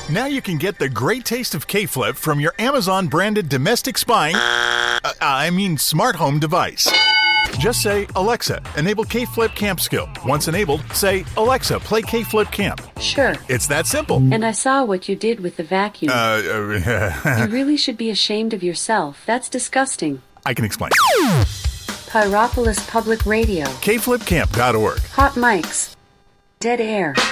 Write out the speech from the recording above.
Now you can get the great taste of K-Flip from your Amazon-branded domestic spying, smart home device. Just say, Alexa, enable K-Flip Camp skill. Once enabled, say, Alexa, play K-Flip Camp. Sure. It's that simple. And I saw what you did with the vacuum. You really should be ashamed of yourself. That's disgusting. I can explain. Pyropolis Public Radio. KFlipCamp.org. Hot mics. Dead air.